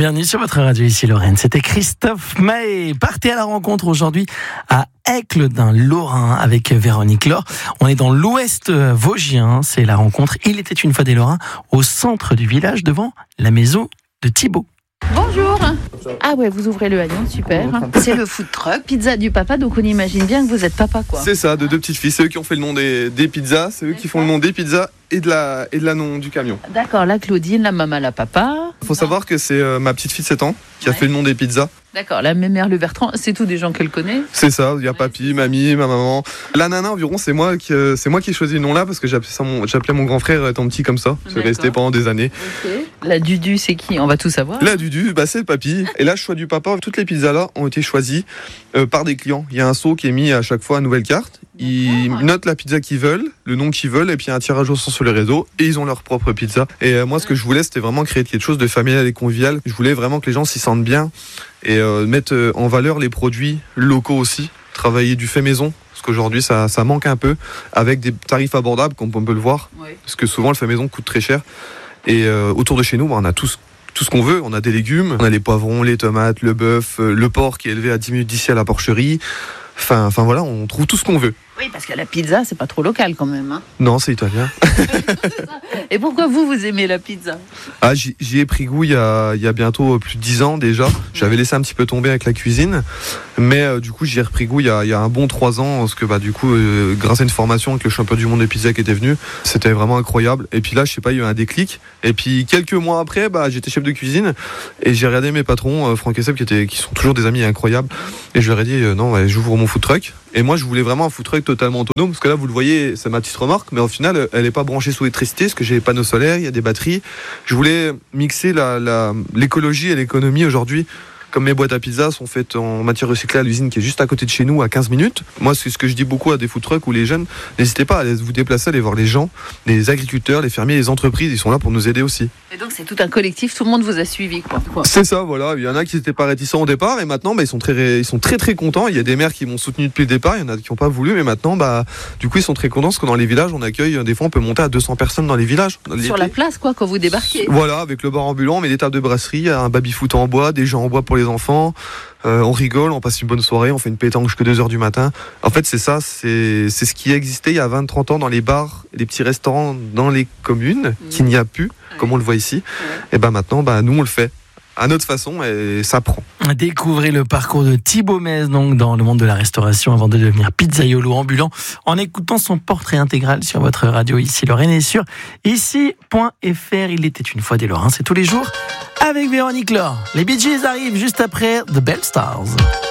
Bienvenue sur votre radio, ici Lorraine. C'était Christophe Mahé. Partez à la rencontre aujourd'hui à Aicle d'un Lorrain avec Véronique Laure. On est dans l'ouest vosgien. C'est la rencontre Il était une fois des Lorrains au centre du village devant la maison de Thibaut. Bonjour. Ah ouais, vous ouvrez le haillon, super. C'est le food truck, pizza du papa, donc on imagine bien que vous êtes papa, quoi. C'est ça, de deux petites filles. C'est eux qui ont fait le nom des pizzas, c'est eux qui font le nom des pizzas et de la nom du camion. D'accord, la Claudine, la maman, la papa. Faut savoir que c'est ma petite fille de 7 ans qui a fait le nom des pizzas. D'accord, la mémère, le Bertrand, c'est tous des gens qu'elle connaît. C'est ça, il y a papy, mamie, ma maman. La nana environ, c'est moi qui ai choisi le nom là parce que j'appelais mon grand frère étant petit comme ça. C'est resté pendant des années. Okay. La Dudu, c'est qui? On va tout savoir. La Dudu, c'est le papy. Et là, choix du papa, toutes les pizzas là ont été choisies par des clients. Il y a un seau qui est mis à chaque fois à nouvelle carte. Ils notent la pizza qu'ils veulent, le nom qu'ils veulent, et puis il y a un tirage au sort sur les réseaux, et ils ont leur propre pizza. Et moi, ce que je voulais, c'était vraiment créer quelque chose de familial et convivial. Je voulais vraiment que les gens s'y sentent bien et mettre en valeur les produits locaux aussi, travailler du fait maison, parce qu'aujourd'hui, ça manque un peu, avec des tarifs abordables, comme on peut le voir, parce que souvent, le fait maison coûte très cher. Et autour de chez nous, on a tout ce qu'on veut. On a des légumes, on a les poivrons, les tomates, le bœuf, le porc qui est élevé à 10 minutes d'ici à la porcherie. Enfin voilà, on trouve tout ce qu'on veut. Oui, parce que la pizza, c'est pas trop local quand même. Hein. Non, c'est italien. Et pourquoi vous aimez la pizza? J'y ai pris goût il y a bientôt plus de 10 ans déjà. J'avais laissé un petit peu tomber avec la cuisine. Mais du coup, j'y ai repris goût il y a un bon 3 ans. Parce que du coup, grâce à une formation avec le champion du monde de pizza qui était venu, c'était vraiment incroyable. Et puis là, je sais pas, il y a eu un déclic. Et puis quelques mois après, j'étais chef de cuisine. Et j'ai regardé mes patrons, Franck et Seb, qui sont toujours des amis incroyables. Et je leur ai dit, non, j'ouvre mon food truck. Et moi, je voulais vraiment un food truck totalement autonome, parce que là, vous le voyez, c'est ma petite remarque, mais au final, elle n'est pas branchée sous l'électricité, parce que j'ai les panneaux solaires, il y a des batteries. Je voulais mixer l'écologie et l'économie aujourd'hui. Comme mes boîtes à pizza sont faites en matière recyclée à l'usine qui est juste à côté de chez nous, à 15 minutes. Moi, c'est ce que je dis beaucoup à des food trucks ou les jeunes. N'hésitez pas à aller vous déplacer, aller voir les gens, les agriculteurs, les fermiers, les entreprises. Ils sont là pour nous aider aussi. Et donc, c'est tout un collectif. Tout le monde vous a suivi, quoi. C'est ça, voilà. Il y en a qui n'étaient pas réticents au départ et maintenant, ils sont très contents. Il y a des maires qui m'ont soutenu depuis le départ. Il y en a qui n'ont pas voulu, mais maintenant, du coup, ils sont très contents parce que dans les villages, on accueille. Des fois, on peut monter à 200 personnes dans les villages. Sur la place, quoi, quand vous débarquez. Voilà, avec le bar ambulant, on met des tables de brasserie, un baby-foot en bois, des jeux en bois pour les enfants. On rigole, on passe une bonne soirée, on fait une pétanque jusqu'à 2h du matin. En fait, c'est ça, c'est ce qui existait il y a 20-30 ans dans les bars, les petits restaurants dans les communes, qu'il n'y a plus, comme on le voit ici. Et maintenant, nous, on le fait à notre façon et ça prend. Découvrez le parcours de Thibaut Metz, donc dans le monde de la restauration avant de devenir pizzaiolo ambulant en écoutant son portrait intégral sur votre radio ici Lorraine et sur ici.fr. Il était une fois des Lorrains, c'est tous les jours avec Véronique Laure. Les Bee Gees arrivent juste après The Bell Stars.